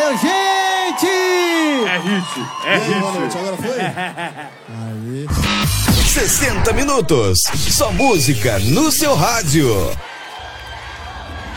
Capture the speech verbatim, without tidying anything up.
Valeu, gente! É hit, é hit. Boa noite, agora foi? Aí. sessenta minutos. Só música no seu rádio.